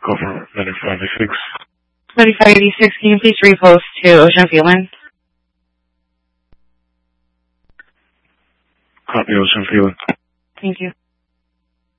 Go for 9586. 9586, can you please repost to Ocean Feeling? Copy, Ocean Feeling. Thank you.